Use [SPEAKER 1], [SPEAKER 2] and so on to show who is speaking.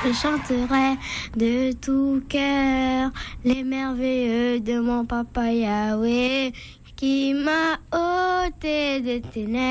[SPEAKER 1] Je chanterai de tout cœur les merveilleux de mon papa Yahweh qui m'a ôté des ténèbres.